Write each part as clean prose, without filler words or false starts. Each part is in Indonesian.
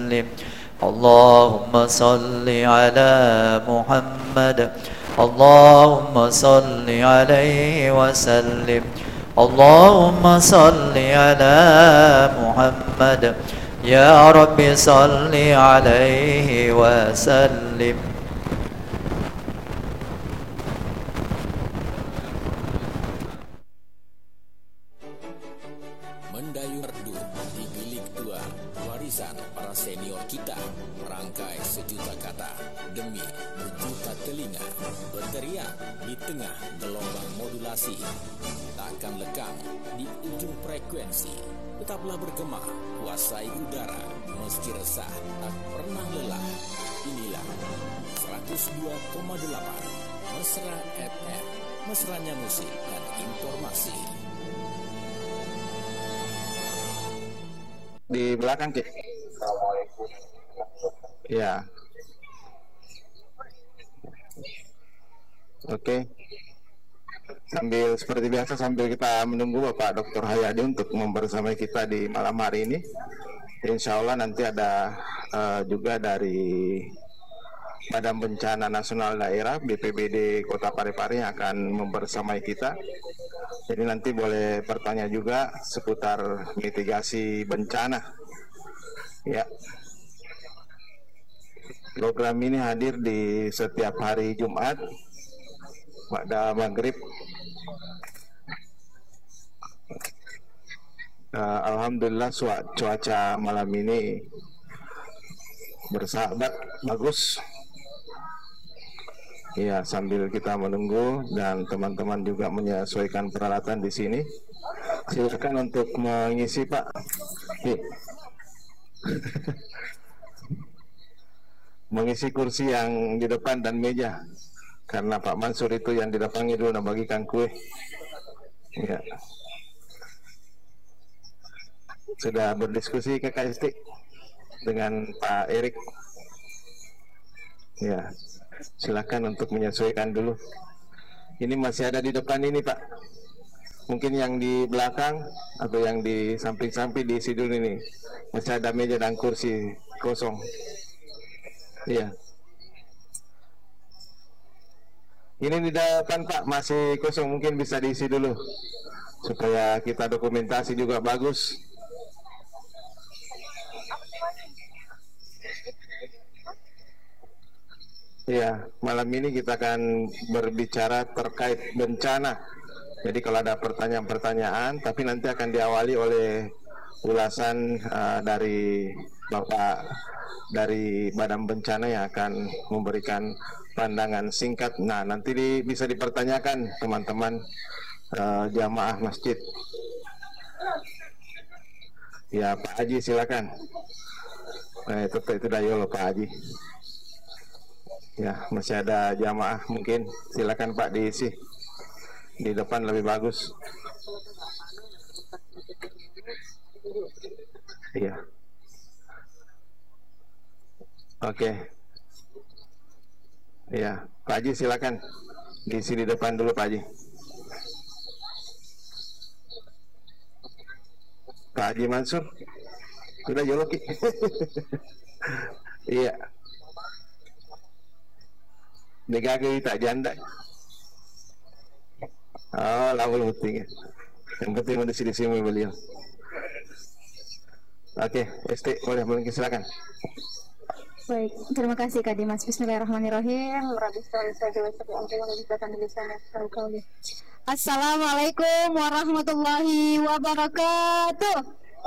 وسلم اللهم صل على محمد اللهم صل عليه وسلم اللهم صل على محمد يا رب صل عليه وسلم. Mendayung merdu di bilik tua, warisan para senior kita, merangkai sejuta kata demi berjuta telinga, berteriak di tengah gelombang modulasi, takkan lekang di ujung frekuensi, tetaplah bergema, kuasai udara, meski resah, tak pernah lelah. Inilah 102,8 Mesra FM, mesranya musik dan informasi. Di belakang Ki. Ya. Oke. Sambil seperti biasa sambil kita menunggu Bapak Dr. Hayadi untuk membersamai kita di malam hari ini. Insya Allah nanti ada juga dari Badan Bencana Nasional Daerah BPBD Kota Parepare yang akan membersamai kita. Jadi nanti boleh bertanya juga seputar mitigasi bencana. Ya. Program ini hadir di setiap hari Jumat pada maghrib. Alhamdulillah cuaca malam ini bersahabat, bagus. Ya, sambil kita menunggu dan teman-teman juga menyesuaikan peralatan di sini. Silakan untuk mengisi, Pak. Mengisi kursi yang di depan dan meja. Karena Pak Mansur itu yang di depannya dulu bagikan kue. Ya. Sudah berdiskusi Kakak Isti dengan Pak Erik. Ya. Silakan untuk menyesuaikan dulu. Ini masih ada di depan ini, Pak. Mungkin yang di belakang atau yang di samping-samping diisi dulu ini. Masih ada meja dan kursi kosong. Iya. Ini di depan, Pak, masih kosong, mungkin bisa diisi dulu supaya kita dokumentasi juga bagus. Ya, malam ini kita akan berbicara terkait bencana. Jadi kalau ada pertanyaan-pertanyaan, tapi nanti akan diawali oleh ulasan dari Bapak dari Badan Bencana yang akan memberikan pandangan singkat. Nah, nanti bisa dipertanyakan teman-teman jamaah masjid. Ya, Pak Haji silakan. Itu dayolo Pak Haji. Ya, masih ada jamaah, mungkin silakan Pak diisi di depan lebih bagus. Iya. Oke. Iya, Pak Haji silakan diisi di depan dulu Pak Haji. Pak Haji Mansur, sudah joloki. Iya. Negara tak janda. Oh, lawan penting. Yang penting ada sini beliau. Oke, ST boleh silakan. Baik, terima kasih Kak Dimas. Bismillahirrahmanirrahim. Assalamualaikum warahmatullahi wabarakatuh.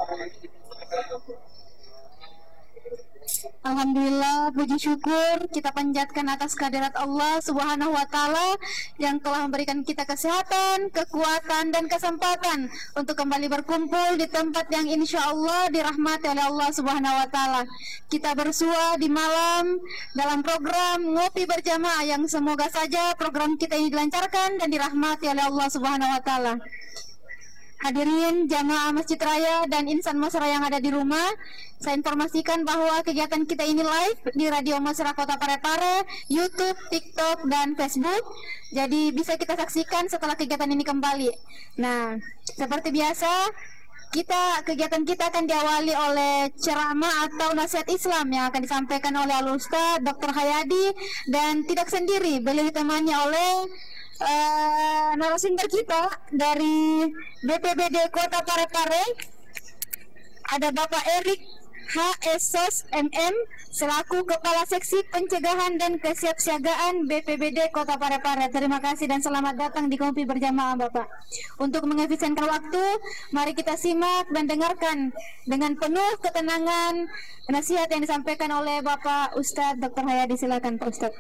Alhamdulillah, puji syukur kita panjatkan atas kehadirat Allah Subhanahu wa Ta'ala yang telah memberikan kita kesehatan, kekuatan, dan kesempatan untuk kembali berkumpul di tempat yang insya Allah dirahmati oleh Allah Subhanahu wa Ta'ala. Kita bersua di malam dalam program Ngopi Berjamaah yang semoga saja program kita ini dilancarkan dan dirahmati oleh Allah Subhanahu wa Ta'ala. Hadirin jamaah Masjid Raya dan insan Mesra yang ada di rumah, saya informasikan bahwa kegiatan kita ini live di Radio Mesra Kota Parepare, YouTube, TikTok, dan Facebook. Jadi bisa kita saksikan setelah kegiatan ini kembali. Nah, seperti biasa, Kegiatan kita akan diawali oleh ceramah atau nasihat Islam yang akan disampaikan oleh Al-Ustaz Dr. Hayadi, dan tidak sendiri, beliau ditemani oleh narasumber kita dari BPBD Kota Parepare. Ada Bapak Erik H.S.Sos MM selaku Kepala Seksi Pencegahan dan Kesiapsiagaan BPBD Kota Parepare. Terima kasih dan selamat datang di Ngopi Berjamaah Bapak. Untuk mengefisienkan waktu, mari kita simak dan dengarkan dengan penuh ketenangan nasihat yang disampaikan oleh Bapak Ustadz Dr. Hayadi. Silakan Pak Ustadz.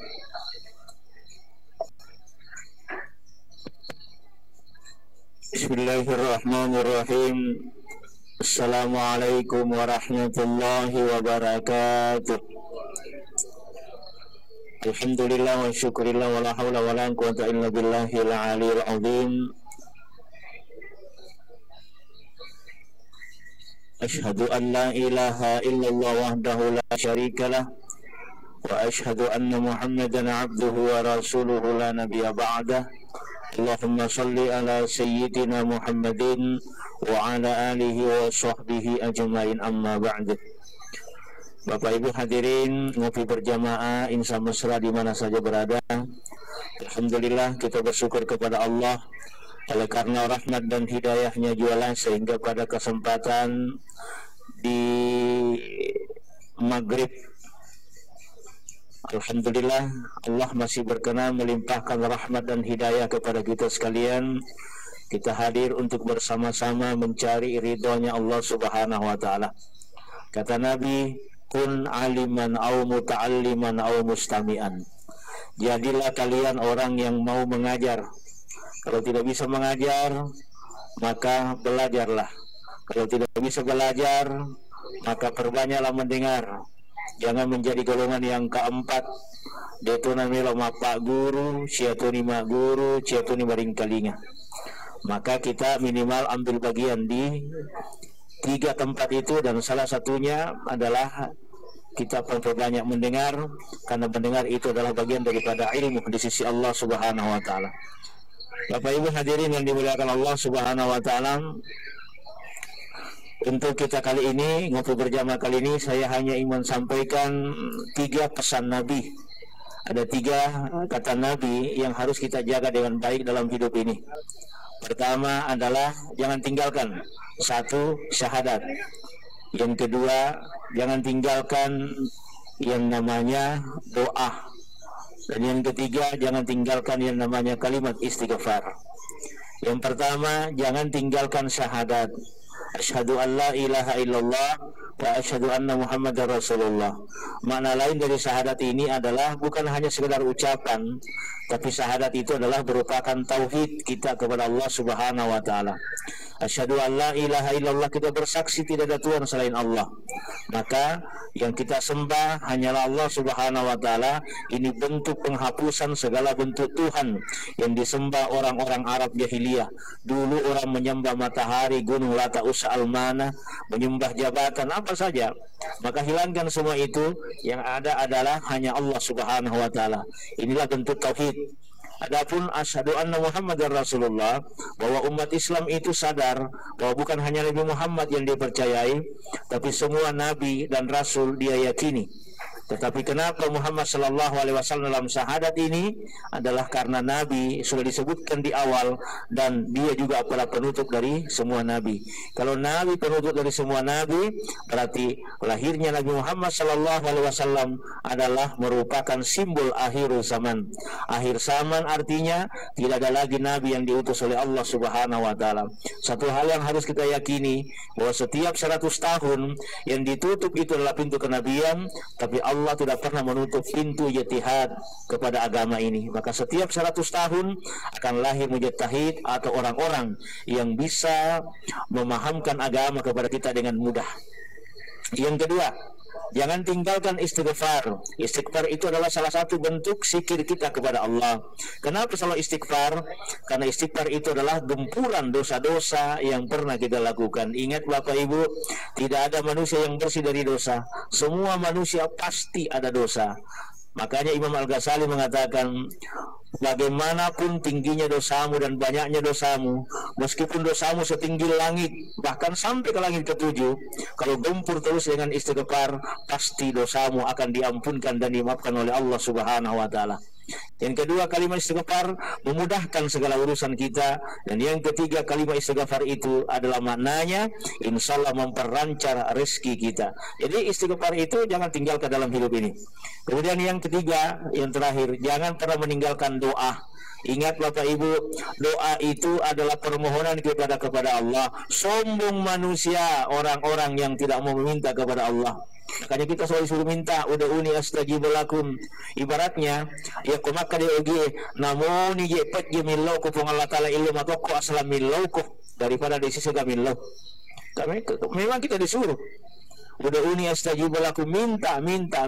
Bismillahirrahmanirrahim. Assalamualaikum warahmatullahi wabarakatuh. Alhamdulillah wa syukurillah wa la hawla wa la quwwata illa billahil aliyil azim. Asyhadu an la ilaha illallah wahdahu la syarikalah wa asyhadu anna Muhammadan abduhu wa rasuluhu la nabiyya ba'dah. Allahumma salli ala sayyidina Muhammadin wa ala alihi wa sahbihi ajma'in, amma ba'du. Bapak Ibu hadirin ngopi berjamaah Insa Mesra di mana saja berada, alhamdulillah kita bersyukur kepada Allah oleh karena rahmat dan hidayahnya jualan sehingga pada kesempatan di maghrib alhamdulillah Allah masih berkenan melimpahkan rahmat dan hidayah kepada kita sekalian. Kita hadir untuk bersama-sama mencari ridhonya Allah Subhanahu wa ta'ala. Kata Nabi, kun aliman au muta'alliman au mustami'an. Jadilah kalian orang yang mau mengajar. Kalau tidak bisa mengajar, maka belajarlah. Kalau tidak bisa belajar, maka perbanyaklah mendengar. Jangan menjadi golongan yang keempat. Detuna melo mapak guru, siatuni mak guru, siatuni baring kalinga. Maka kita minimal ambil bagian di 3 tempat itu, dan salah satunya adalah kita perbanyak mendengar, karena mendengar itu adalah bagian daripada ilmu di sisi Allah Subhanahu wa ta'ala. Bapak Ibu hadirin yang dimuliakan Allah Subhanahu wa ta'ala, untuk kita kali ini, ngopi berjamaah kali ini, saya hanya ingin sampaikan 3 pesan Nabi. Ada 3 kata Nabi yang harus kita jaga dengan baik dalam hidup ini. Pertama adalah jangan tinggalkan 1, syahadat. Yang kedua, jangan tinggalkan yang namanya doa. Dan yang ketiga, jangan tinggalkan yang namanya kalimat istighfar. Yang pertama, jangan tinggalkan syahadat. Asyhadu an la ilaha illallah wa asyhadu anna Muhammadar Rasulullah. Makna lain dari syahadat ini adalah bukan hanya sekedar ucapan, tapi syahadat itu adalah merupakan tauhid kita kepada Allah Subhanahu wa ta'ala. Asyhadu an la ilaha illallah, kita bersaksi tidak ada Tuhan selain Allah. Maka yang kita sembah hanyalah Allah Subhanahu wa ta'ala. Ini bentuk penghapusan segala bentuk Tuhan yang disembah orang-orang Arab jahiliyah. Dulu orang menyembah matahari, gunung Lata, Usa, Almana, menyembah jabatan apa saja. Maka hilangkan semua itu, yang ada adalah hanya Allah Subhanahu wa ta'ala. Inilah bentuk tauhid. Adapun asyhadu anna Muhammadar Rasulullah, bahwa umat Islam itu sadar bahwa bukan hanya Nabi Muhammad yang dia percayai, tapi semua nabi dan rasul dia yakini. Tetapi kenapa Muhammad sallallahu alaihi wasallam dalam syahadat ini adalah karena nabi sudah disebutkan di awal, dan dia juga adalah penutup dari semua nabi. Kalau nabi penutup dari semua nabi, berarti lahirnya Nabi Muhammad sallallahu alaihi wasallam adalah merupakan simbol akhir zaman. Akhir zaman artinya tidak ada lagi nabi yang diutus oleh Allah Subhanahu wa taala. Satu hal yang harus kita yakini, bahwa setiap 100 tahun yang ditutup itu adalah pintu kenabian, tapi Allah tidak pernah menutup pintu ijtihad kepada agama ini. Maka setiap 100 tahun akan lahir mujtahid atau orang-orang yang bisa memahamkan agama kepada kita dengan mudah. Yang kedua, jangan tinggalkan istighfar. Istighfar itu adalah salah satu bentuk zikir kita kepada Allah. Kenapa selalu istighfar? Karena istighfar itu adalah gempuran dosa-dosa yang pernah kita lakukan. Ingat Bapak Ibu, tidak ada manusia yang bersih dari dosa. Semua manusia pasti ada dosa. Makanya Imam Al-Ghazali mengatakan, bagaimanapun tingginya dosamu dan banyaknya dosamu, meskipun dosamu setinggi langit, bahkan sampai ke langit ketujuh, kalau gempur terus dengan istighfar, pasti dosamu akan diampunkan dan dimaafkan oleh Allah Subhanahu wa taala. Yang kedua, kalimat istighfar memudahkan segala urusan kita. Dan yang ketiga, kalimat istighfar itu adalah maknanya insya Allah memperlancar rezeki kita. Jadi istighfar itu jangan tinggalkan dalam hidup ini. Kemudian yang ketiga, yang terakhir, jangan pernah meninggalkan doa. Ingat Bapak Ibu, doa itu adalah permohonan kepada Allah. Sombong manusia orang-orang yang tidak mau meminta kepada Allah. Makanya kita selalu suruh minta, ud'uni astajib lakum. Ibaratnya, ya kumaka di oge, namun ni je pet je millau ko pung Allah taala ilmu atau ko aslam millau ko daripada di sisi kami millau. Memang kita disuruh ud'uni astajib lakum, minta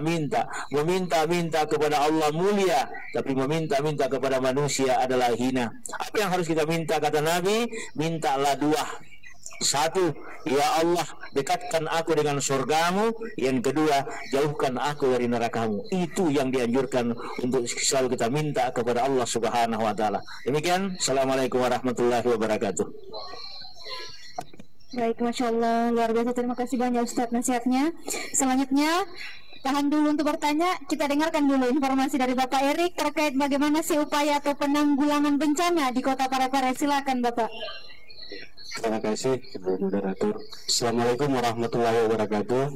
kepada Allah mulia, tapi meminta kepada manusia adalah hina. Apa yang harus kita minta, kata Nabi? Mintalah dua. Satu, ya Allah, dekatkan aku dengan surgamu. Yang kedua, jauhkan aku dari nerakamu. Itu yang dianjurkan untuk selalu kita minta kepada Allah Subhanahu wa taala. Demikian, assalamualaikum warahmatullahi wabarakatuh. Baik, Masya Allah, luar biasa. Terima kasih banyak Ustadz nasihatnya. Selanjutnya, tahan dulu untuk bertanya. Kita dengarkan dulu informasi dari Bapak Erik terkait bagaimana sih upaya atau penanggulangan bencana di Kota Parepare. Silakan Bapak. Terima kasih Ibu Moderator. Assalamualaikum warahmatullahi wabarakatuh.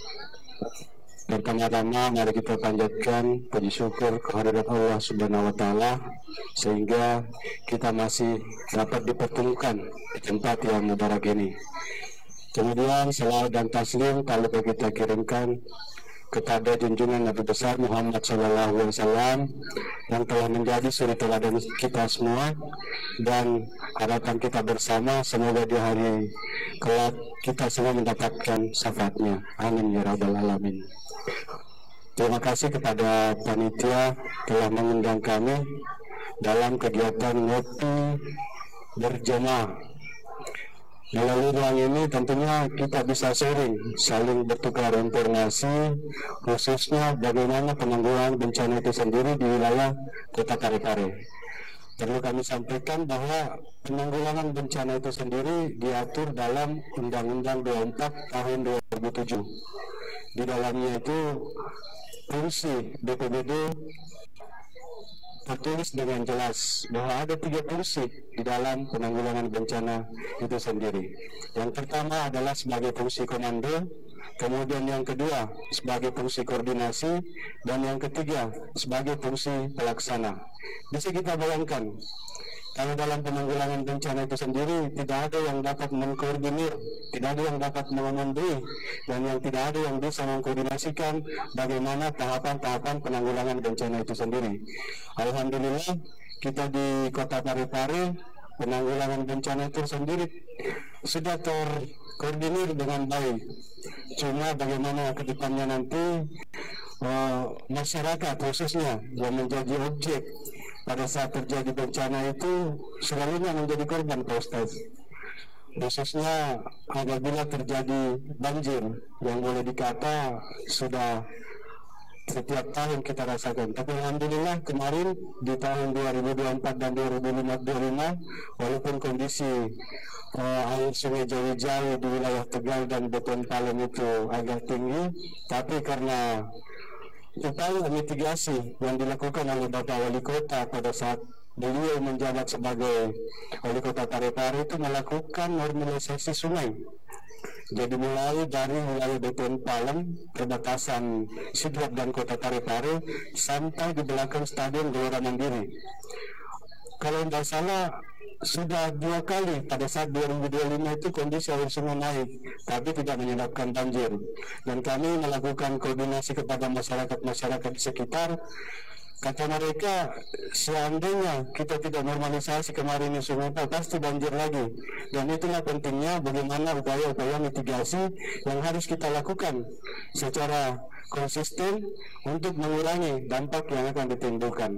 Pertama-tama mari kita panjatkan puji syukur kehadirat Allah Subhanahu wa taala sehingga kita masih dapat dipertemukan di tempat yang mubarak ini. Kemudian salawat dan taslim tak lupa kita kirimkan kepada junjungan Nabi besar Muhammad SAW yang telah menjadi suri teladan kita semua, dan harapan kita bersama semoga di hari kelak kita semua mendapatkan syafaatnya. Amin ya rabbal alamin. Terima kasih kepada panitia telah mengundang kami dalam kegiatan ngopi berjamaah. Melalui ruang ini tentunya kita bisa sharing, saling bertukar informasi, khususnya bagaimana penanggulangan bencana itu sendiri di wilayah Kota Parepare. Perlu kami sampaikan bahwa penanggulangan bencana itu sendiri diatur dalam Undang-Undang 24 tahun 2007. Di dalamnya itu fungsi BPBD tertulis dengan jelas bahwa ada 3 fungsi di dalam penanggulangan bencana itu sendiri. Yang pertama adalah sebagai fungsi komando, kemudian yang kedua sebagai fungsi koordinasi, dan yang ketiga sebagai fungsi pelaksana. Bisa kita bayangkan, kalau dalam penanggulangan bencana itu sendiri tidak ada yang dapat mengkoordinir, tidak ada yang dapat mengambil, dan yang tidak ada yang bisa mengkoordinasikan bagaimana tahapan-tahapan penanggulangan bencana itu sendiri. Alhamdulillah kita di Kota Parepare penanggulangan bencana itu sendiri sudah terkoordinir dengan baik. Cuma bagaimana ke depannya nanti masyarakat khususnya yang menjadi objek pada saat terjadi bencana itu selalunya menjadi korban, Pak Ustaz. Khususnya apabila terjadi banjir yang boleh dikata sudah setiap tahun kita rasakan. Tapi alhamdulillah kemarin di tahun 2024 dan 2025 walaupun kondisi air sungai Jawi-Jawi di wilayah Tegal dan Beton Palem itu agak tinggi, tapi karena upaya mitigasi yang dilakukan oleh Bapak Wali Kota pada saat beliau menjabat sebagai Wali Kota Parepare itu melakukan normalisasi sungai. Jadi mulai dari wilayah Beton Palem, perbatasan Sidrap dan Kota Parepare sampai di belakang Stadion Gelora Mandiri. Kalau tidak salah sudah 2 kali pada saat 2025 itu kondisi air sungai naik, tapi tidak menyebabkan banjir. Dan kami melakukan koordinasi kepada masyarakat di sekitar. Kata mereka, seandainya kita tidak normalisasi kemarin di sungai pasti banjir lagi. Dan itulah pentingnya bagaimana upaya-upaya mitigasi yang harus kita lakukan secara konsisten untuk mengurangi dampak yang akan ditimbulkan.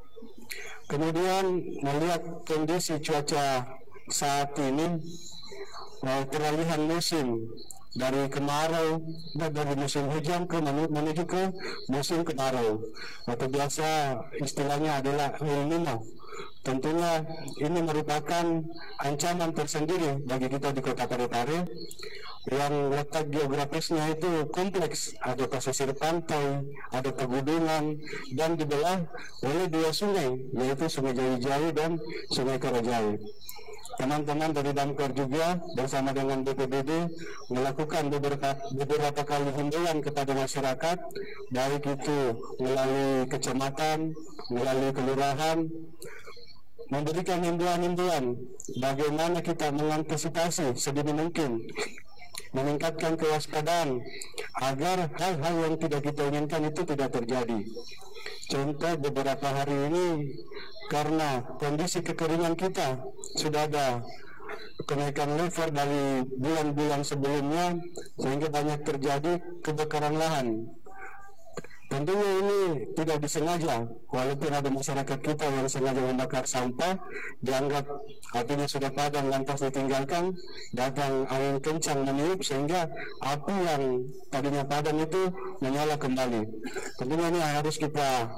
Kemudian melihat kondisi cuaca saat ini, peralihan musim dari kemarau, dari musim hujan menuju ke musim kemarau, atau biasa istilahnya adalah El Nino. Tentunya ini merupakan ancaman tersendiri bagi kita di Kota Parepare yang letak geografisnya itu kompleks, ada pesisir pantai, ada pegunungan, dan dibelah oleh dua sungai, yaitu Sungai Jawi-Jawi dan Sungai Karajai. Teman-teman dari Damkar juga bersama dengan BPBD melakukan beberapa kali himbauan kepada masyarakat, baik itu melalui kecamatan, melalui kelurahan, memberikan himbauan-himbauan bagaimana kita mengantisipasi sedini mungkin, meningkatkan kewaspadaan agar hal-hal yang tidak kita inginkan itu tidak terjadi. Contoh, beberapa hari ini karena kondisi kekeringan kita sudah ada kenaikan level dari bulan-bulan sebelumnya, sehingga banyak terjadi kebakaran lahan. Tentunya ini tidak disengaja, walaupun ada masyarakat kita yang sengaja membakar sampah, dianggap apinya sudah padam lantas ditinggalkan, datang angin kencang meniup sehingga api yang tadinya padam itu menyala kembali. Tentunya ini harus kita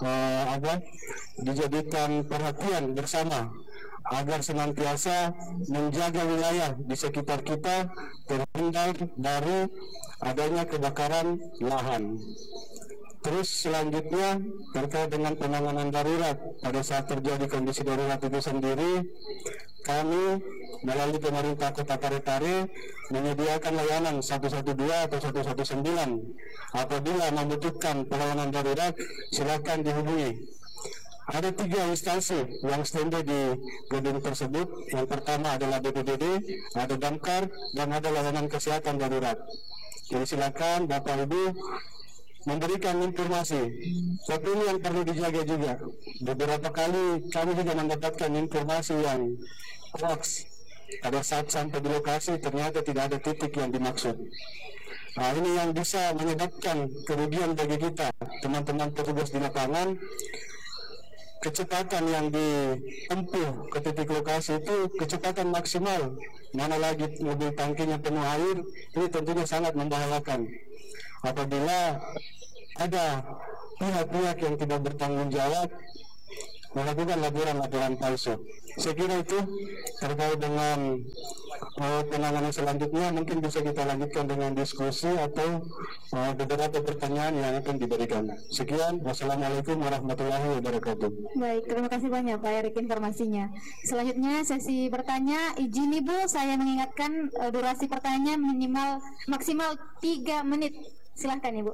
dijadikan perhatian bersama agar senantiasa menjaga wilayah di sekitar kita terhindar dari adanya kebakaran lahan. Terus selanjutnya terkait dengan penanganan darurat, pada saat terjadi kondisi darurat itu sendiri, kami melalui pemerintah Kota Parepare menyediakan layanan 112 atau 119. Apabila membutuhkan pelayanan darurat, silakan dihubungi. Ada 3 instansi yang standby di gedung tersebut. Yang pertama adalah BPBD, ada Damkar, dan ada layanan kesehatan darurat. Jadi silakan Bapak Ibu memberikan informasi. Tapi ini yang perlu dijaga juga. Beberapa kali kami juga mendapatkan informasi yang hoax. Pada saat sampai di lokasi ternyata tidak ada titik yang dimaksud. Nah, ini yang bisa menyebabkan kerugian bagi kita, teman-teman petugas di lapangan. Kecepatan yang ditempuh ke titik lokasi itu kecepatan maksimal. Mana lagi mobil tangkinya penuh air, ini tentunya sangat membahayakan. Apabila ada pihak-pihak yang tidak bertanggung jawab melakukan laporan-laporan palsu. Saya kira itu terkait dengan penanganan selanjutnya. Mungkin bisa kita lanjutkan dengan diskusi atau beberapa pertanyaan yang akan diberikan. Sekian, wassalamualaikum warahmatullahi wabarakatuh. Baik, terima kasih banyak Pak Erik informasinya. Selanjutnya sesi bertanya. Izin Ibu, saya mengingatkan durasi pertanyaan maksimal 3 menit. Silahkan Ibu.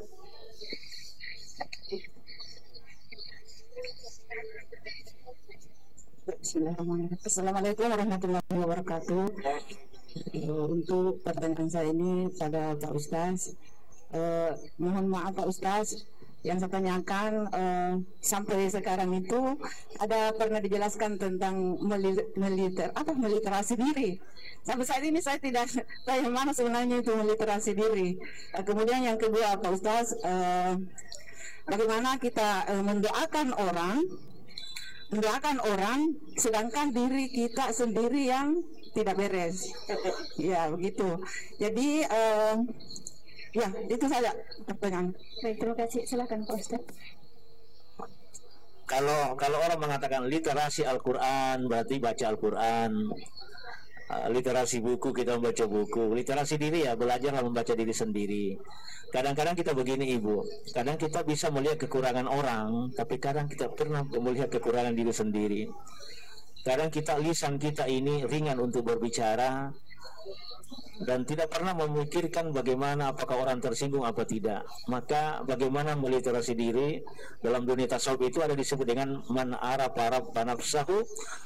Bismillahirrahmanirrahim. Assalamualaikum warahmatullahi wabarakatuh. Untuk pertanyaan saya ini pada Pak Ustaz, mohon maaf Pak Ustaz, yang saya tanyakan sampai sekarang itu ada pernah dijelaskan tentang meliterasi diri. Sampai saat ini saya tidak tahu mana sebenarnya itu meliterasi diri. Kemudian yang kedua Pak Ustaz, bagaimana kita mendoakan orang sedangkan diri kita sendiri yang tidak beres. Ya begitu. Jadi ya itu saja pertanyaan. Baik, terima kasih. Silakan Pak Ustaz. Kalau orang mengatakan literasi Al-Quran berarti baca Al-Quran. Literasi buku, kita membaca buku. Literasi diri ya belajarlah membaca diri sendiri. Kadang-kadang kita begini Ibu, kadang kita bisa melihat kekurangan orang, tapi kadang kita pernah melihat kekurangan diri sendiri. Kadang lisan kita ini ringan untuk berbicara dan tidak pernah memikirkan bagaimana apakah orang tersinggung apa tidak. Maka bagaimana meliterasi diri dalam dunia tasawuf itu ada disebut dengan man arafa nafsahu.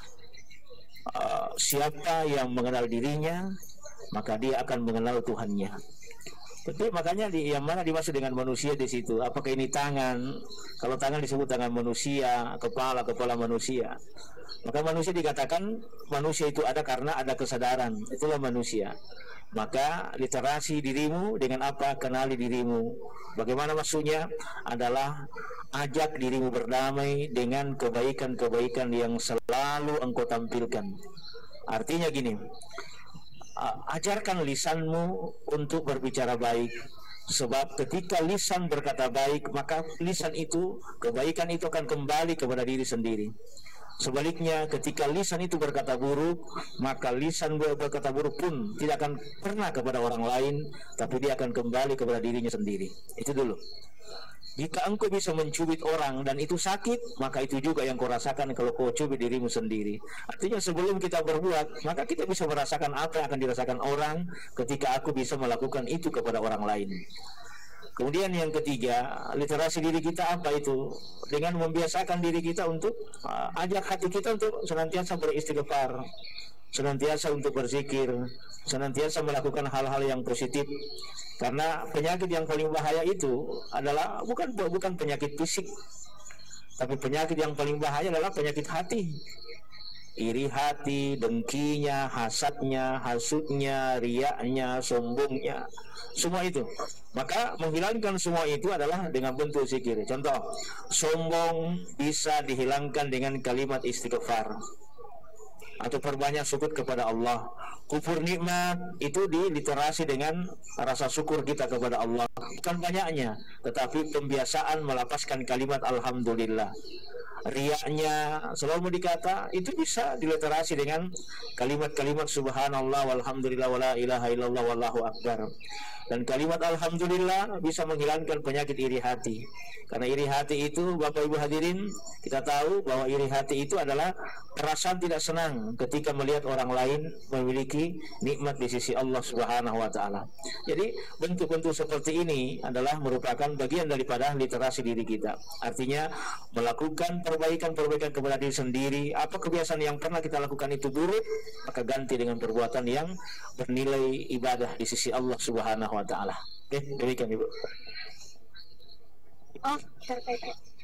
Siapa yang mengenal dirinya maka dia akan mengenal Tuhannya. Tapi makanya yang mana dimaksud dengan manusia di situ? Apakah ini tangan? Kalau tangan disebut tangan manusia, kepala manusia. Maka manusia dikatakan manusia itu ada karena ada kesadaran. Itulah manusia. Maka literasi dirimu dengan apa? Kenali dirimu. Bagaimana maksudnya? Adalah ajak dirimu berdamai dengan kebaikan-kebaikan yang selalu engkau tampilkan. Artinya gini, ajarkan lisanmu untuk berbicara baik. Sebab ketika lisan berkata baik, maka lisan itu, kebaikan itu akan kembali kepada diri sendiri. Sebaliknya, ketika lisan itu berkata buruk, maka lisan berkata buruk pun tidak akan pernah kepada orang lain, tapi dia akan kembali kepada dirinya sendiri. Itu dulu. Jika engkau bisa mencubit orang dan itu sakit, maka itu juga yang kau rasakan kalau kau cubit dirimu sendiri. Artinya sebelum kita berbuat, maka kita bisa merasakan apa yang akan dirasakan orang ketika aku bisa melakukan itu kepada orang lain. Kemudian yang ketiga, literasi diri kita apa itu? Dengan membiasakan diri kita untuk ajak hati kita untuk senantiasa beristighfar, senantiasa untuk berzikir, senantiasa melakukan hal-hal yang positif. Karena penyakit yang paling bahaya itu adalah bukan penyakit fisik, tapi penyakit yang paling bahaya adalah penyakit hati. Iri hati, dengkinya, hasadnya, hasutnya, riaknya, sombongnya, semua itu. Maka menghilangkan semua itu adalah dengan bentuk zikir. Contoh, sombong bisa dihilangkan dengan kalimat istighfar atau perbanyak syukur kepada Allah. Kufur nikmat itu diliterasi dengan rasa syukur kita kepada Allah, bukan banyaknya, tetapi pembiasaan melapaskan kalimat alhamdulillah. Riaknya selalu dikata itu bisa diliterasi dengan kalimat-kalimat subhanallah walhamdulillah wala ilaha illallah wallahu akbar. Dan kalimat alhamdulillah bisa menghilangkan penyakit iri hati. Karena iri hati itu, Bapak Ibu hadirin, kita tahu bahwa iri hati itu adalah perasaan tidak senang ketika melihat orang lain memiliki nikmat di sisi Allah Subhanahu wa taala. Jadi bentuk-bentuk seperti ini adalah merupakan bagian daripada literasi diri kita. Artinya melakukan perbaikan-perbaikan kepada diri sendiri. Apa kebiasaan yang pernah kita lakukan itu buruk, maka ganti dengan perbuatan yang bernilai ibadah di sisi Allah Subhanahu wa taala. Oke, demikian Ibu. Oh, terkait.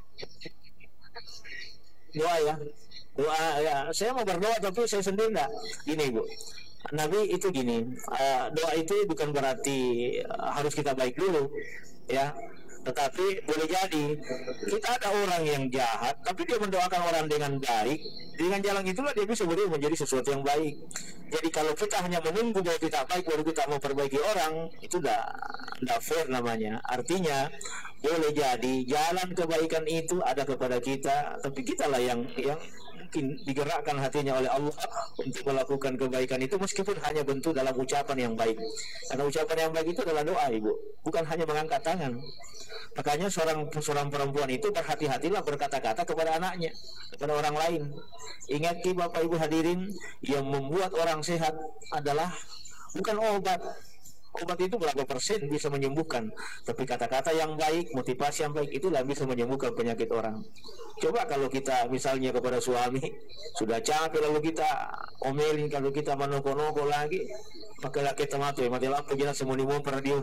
Doa ya. Doa ya. Saya mau berdoa tapi saya sendiri enggak. Gini Ibu. Nabi itu gini, doa itu bukan berarti harus kita baik dulu, ya. Tetapi boleh jadi kita ada orang yang jahat, tapi dia mendoakan orang dengan baik. Dengan jalan itulah dia bisa berubah menjadi sesuatu yang baik. Jadi kalau kita hanya menunggu bahwa kita baik baru kita mau perbaiki orang, itu tidak fair namanya. Artinya boleh jadi jalan kebaikan itu ada kepada kita, tapi kitalah yang mungkin digerakkan hatinya oleh Allah untuk melakukan kebaikan itu, meskipun hanya bentuk dalam ucapan yang baik. Karena ucapan yang baik itu adalah doa Ibu, bukan hanya mengangkat tangan. Makanya seorang perempuan itu berhati-hatilah berkata-kata kepada anaknya, kepada orang lain. Ingat Bapak Ibu hadirin, yang membuat orang sehat adalah bukan obat. Obat itu berapa persen bisa menyembuhkan, tapi kata-kata yang baik, motivasi yang baik itulah bisa menyembuhkan penyakit orang. Coba kalau kita misalnya kepada suami sudah capek lalu kita omelin, kalau kita menoko-noko lagi pakai laki tematu mati lampu jelas semua mau pernah dia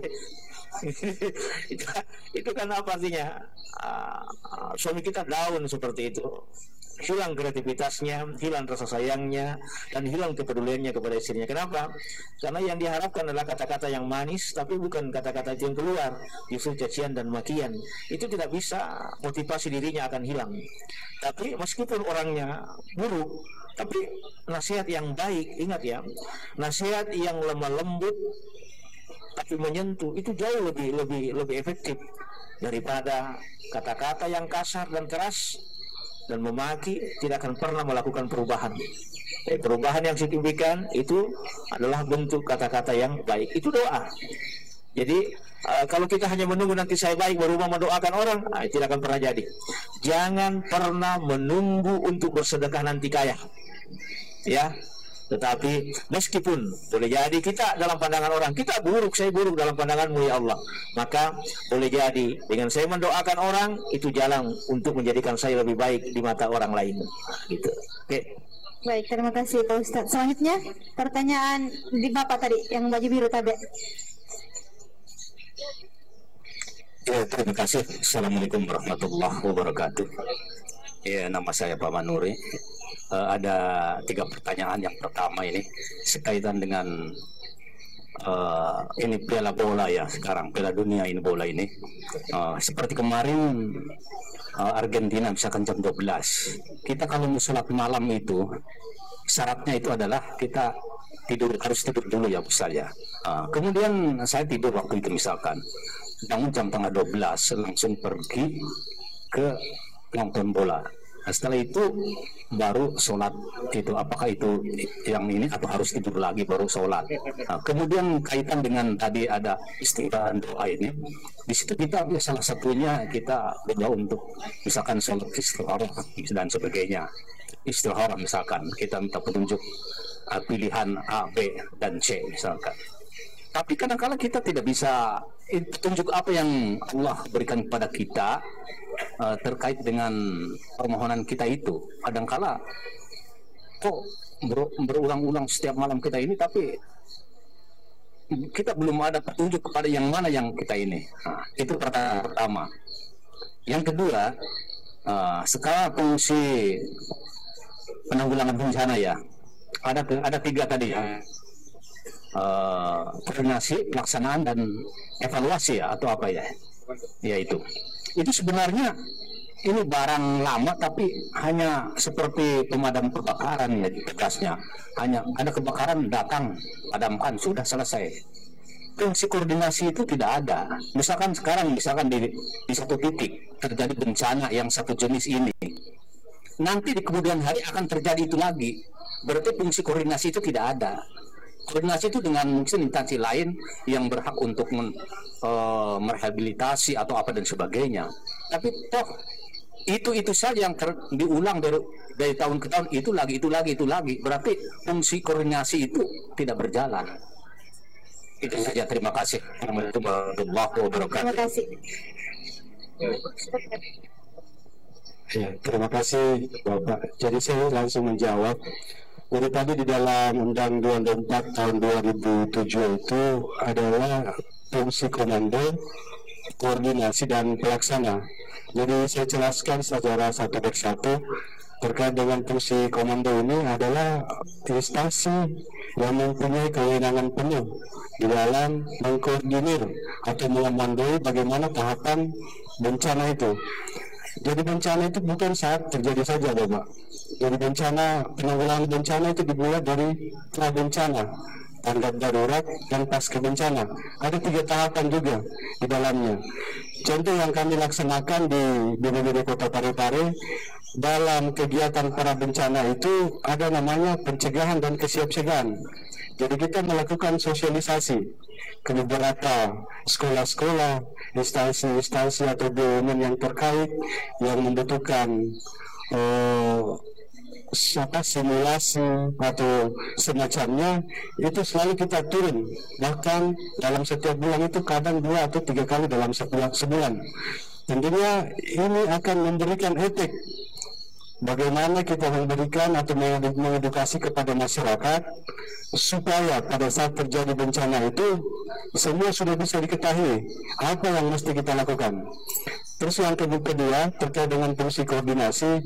itu kan apa artinya? Suami kita down seperti itu, hilang kreativitasnya, hilang rasa sayangnya, dan hilang kepeduliannya kepada istrinya. Kenapa? Karena yang diharapkan adalah kata-kata yang manis, tapi bukan kata-kata itu yang keluar, justru cacian dan makian. Itu tidak bisa, motivasi dirinya akan hilang. Tapi meskipun orangnya buruk, tapi nasihat yang baik, ingat ya, nasihat yang lemah lembut tapi menyentuh itu jauh lebih efektif daripada kata-kata yang kasar dan keras dan memaki, tidak akan pernah melakukan perubahan. Perubahan yang signifikan itu adalah bentuk kata-kata yang baik. Itu doa. Jadi kalau kita hanya menunggu nanti saya baik baru mau mendoakan orang, tidak akan pernah jadi. Jangan pernah menunggu untuk bersedekah nanti kaya, ya. Tetapi meskipun boleh jadi kita dalam pandangan orang kita buruk, saya buruk dalam pandanganmu ya Allah, maka boleh jadi dengan saya mendoakan orang itu jalan untuk menjadikan saya lebih baik di mata orang lain. Gitu. Oke. Baik, terima kasih Pak Ustadz. Selanjutnya pertanyaan di Bapak tadi yang baju biru tadi. Ya, terima kasih. Assalamualaikum warahmatullahi wabarakatuh. Ya, nama saya Pak Manuri. Ada 3 pertanyaan. Yang pertama ini sekaitan dengan ini Piala Bola ya, sekarang Piala Dunia ini bola ini. Seperti kemarin Argentina misalkan jam 12. Kita kalau mau sholat malam itu syaratnya itu adalah kita harus tidur dulu ya Bu saya. Kemudian saya tidur waktu itu misalkan bangun jam 11:30 langsung pergi ke nonton bola. Nah, setelah itu baru sholat itu, apakah itu yang ini atau harus tidur lagi baru sholat. Nah, kemudian kaitan dengan tadi ada istighfar doa ini, di situ kita salah satunya kita berdoa untuk misalkan sholat istikharah dan sebagainya. Istikharah misalkan kita minta petunjuk pilihan A, B dan C misalkan. Tapi kadang-kala kita tidak bisa petunjuk apa yang Allah berikan kepada kita terkait dengan permohonan kita itu. Kadang-kala kok berulang-ulang setiap malam kita ini, tapi kita belum ada petunjuk kepada yang mana yang kita ini. Nah, itu pertama. Yang kedua, sekarang fungsi penanggulangan bencana ya, ada 3 tadi ya. Koordinasi, pelaksanaan dan evaluasi ya, atau apa ya? Ya itu sebenarnya ini barang lama, tapi hanya seperti pemadam kebakaran ya tugasnya. Hanya ada kebakaran datang, padamkan, sudah selesai. Fungsi koordinasi itu tidak ada. Misalkan sekarang di satu titik terjadi bencana yang satu jenis ini, nanti di kemudian hari akan terjadi itu lagi. Berarti fungsi koordinasi itu tidak ada. Koordinasi itu dengan mungkin instansi lain yang berhak untuk merehabilitasi atau apa dan sebagainya. Tapi toh itu saja yang diulang dari tahun ke tahun, itu lagi. Berarti fungsi koordinasi itu tidak berjalan. Itu saja. Terima kasih. Warahmatullahi wabarakatuh. Terima kasih. Ya, terima kasih Bapak. Jadi saya langsung menjawab. Jadi tadi di dalam Undang-Undang 24 tahun 2007 itu adalah fungsi komando, koordinasi dan pelaksana. Jadi saya jelaskan secara satu persatu terkait dengan fungsi komando ini adalah instansi yang mempunyai kewenangan penuh di dalam mengkoordinir atau memandai bagaimana tahapan bencana itu. Jadi bencana itu bukan saat terjadi saja, Bapak. Jadi penanggulangan bencana itu dimulai dari pra bencana, tanggap darurat, dan pasca bencana. Ada 3 tahapan juga di dalamnya. Contoh yang kami laksanakan di BPBD Kota Parepare dalam kegiatan para bencana itu ada namanya pencegahan dan kesiapsiagaan. Jadi kita melakukan sosialisasi ke beberapa sekolah-sekolah, instansi-instansi atau BUMN yang terkait yang membutuhkan simulasi atau semacamnya, itu selalu kita turun. Bahkan dalam setiap bulan itu kadang 2 atau 3 kali dalam sebulan. Tentunya ini akan memberikan efek bagaimana kita memberikan atau mengedukasi kepada masyarakat supaya pada saat terjadi bencana itu semua sudah bisa diketahui apa yang mesti kita lakukan. Terus yang kedua terkait dengan fungsi koordinasi,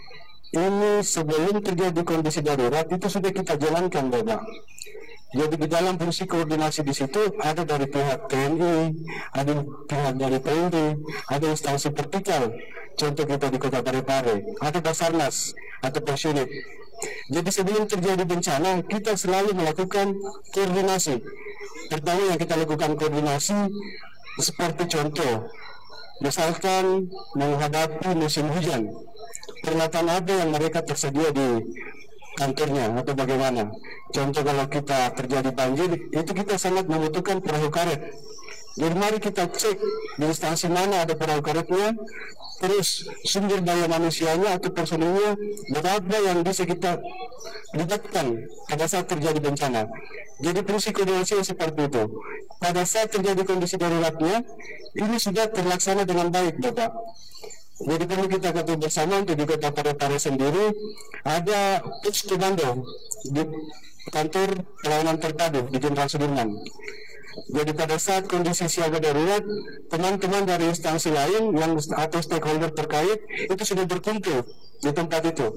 ini sebelum terjadi kondisi darurat itu sudah kita jalankan, Bapak. Jadi di dalam fungsi koordinasi di situ ada dari pihak TNI, ada pihak dari Polri, ada instansi vertikal. Contoh kita di Kota Parepare, ada Basarnas atau Persunit. Jadi sebelum terjadi bencana, kita selalu melakukan koordinasi. Pertama yang kita lakukan koordinasi seperti contoh, misalkan menghadapi musim hujan, peralatan apa yang mereka tersedia di kantornya atau bagaimana. Contoh kalau kita terjadi banjir, itu kita sangat membutuhkan perahu karet. Jadi mari kita cek di instansi mana ada perahu karetnya, terus sumber daya manusianya atau personilnya berapa yang bisa kita libatkan pada saat terjadi bencana. Jadi fungsi koordinasi seperti itu. Pada saat terjadi kondisi daruratnya, ini sudah terlaksana dengan baik, Bapak. Jadi perlu kita ketahui bersama untuk di Kota Parepare sendiri ada pos komando di kantor pelayanan terpadu di Jenderal Sudirman. Jadi pada saat kondisi siaga darurat, teman-teman dari instansi lain yang atau stakeholder terkait itu sudah berkumpul di tempat itu.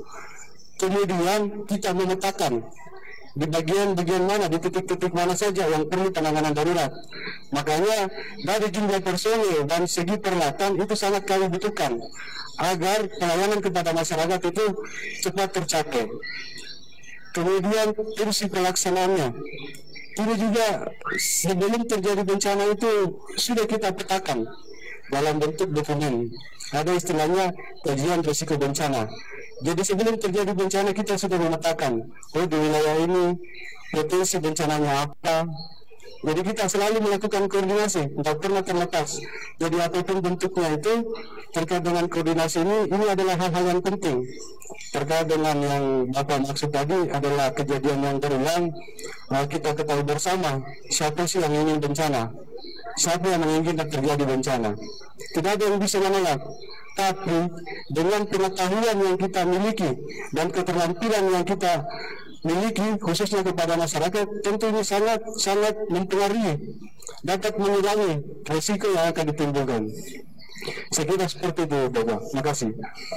Kemudian kita memetakan di bagian-bagian mana, di titik-titik mana saja yang perlu penanganan darurat. Makanya dari jumlah personil dan segi peralatan itu sangat kami butuhkan agar pelayanan kepada masyarakat itu cepat tercapai. kemudian fungsi pelaksanaannya. Ini juga sebelum terjadi bencana itu sudah kita petakan dalam bentuk dokumen. Ada istilahnya kajian risiko bencana. Jadi sebelum terjadi bencana kita sudah memetakan, oh di wilayah ini potensi bencananya apa. Jadi kita selalu melakukan koordinasi, tidak pernah terlepas. Jadi apapun bentuknya itu terkait dengan koordinasi ini adalah hal-hal yang penting. Terkait dengan yang Bapak maksud tadi adalah kejadian yang berulang, kita ketahui bersama siapa sih yang ingin bencana, siapa yang menginginkan terjadi bencana. Tidak ada yang bisa menolak. Tapi dengan pengetahuan yang kita miliki dan keterampilan yang kita miliki khususnya kepada masyarakat, tentu ini sangat mempengaruhi, dapat mengurangi risiko yang akan ditimbulkan. Saya kira seperti itu, Bapak. Terima kasih.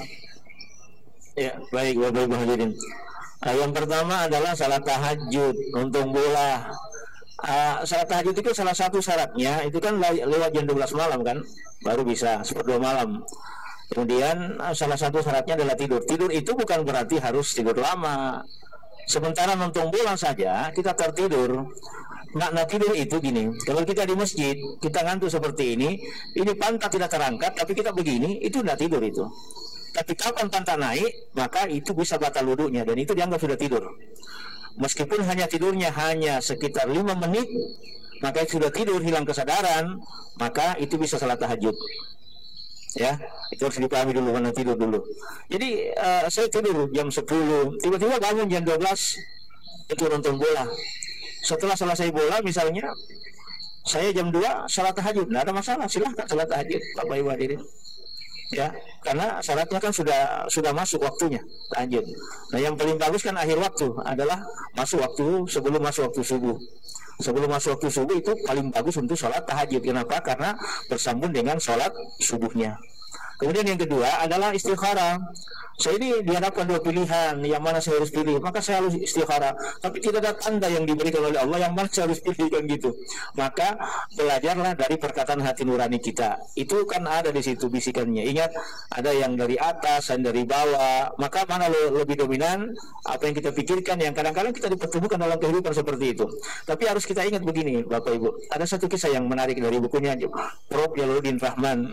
Ya, baik Bapak Ibu hadirin. Yang pertama adalah salat tahajud, nonton bola. Salat tahajud itu salah satu syaratnya itu kan lewat jam 12 malam kan, baru bisa seperti 2 malam. Kemudian salah satu syaratnya adalah tidur. Tidur itu bukan berarti harus tidur lama. Sementara nonton bola saja kita tertidur. Nak tidur itu gini, kalau kita di masjid kita ngantuk seperti ini pantat tidak terangkat tapi kita begini, itu tidak tidur itu. Tapi kapan pantat naik, maka itu bisa batal wudunya dan itu dianggap sudah tidur. Meskipun hanya tidurnya hanya sekitar 5 menit, maka sudah tidur, hilang kesadaran, maka itu bisa salat tahajud. Ya, itu harus dipahami dulu, mana tidur dulu. Jadi saya tidur jam 10, tiba-tiba bangun jam 12 itu nonton bola. Setelah selesai bola misalnya saya jam 2 salat tahajud, tidak ada masalah, silahkan salat tahajud Bapak Ibu hadirin. Ya, karena syaratnya kan sudah masuk waktunya tahajud. Nah, yang paling bagus kan akhir waktu adalah sebelum masuk waktu subuh. Sebelum masuk waktu subuh itu paling bagus untuk sholat tahajud. Kenapa? Karena bersambung dengan sholat subuhnya. Kemudian yang kedua adalah istikharah. Saya ini dihadapkan 2 pilihan, yang mana saya harus pilih, maka saya harus istikharah. Tapi tidak ada tanda yang diberikan oleh Allah yang mana saya harus pilih, kan gitu. Maka belajarlah dari perkataan hati nurani kita. Itu kan ada di situ bisikannya. Ingat, ada yang dari atas, dan dari bawah. Maka mana lebih dominan, apa yang kita pikirkan, yang kadang-kadang kita dipertemukan dalam kehidupan seperti itu. Tapi harus kita ingat begini, Bapak Ibu. Ada satu kisah yang menarik dari bukunya Prof. Jalaluddin Rahman.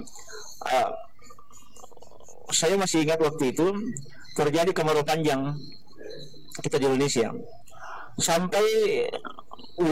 Saya masih ingat waktu itu terjadi kemarau panjang kita di Indonesia sampai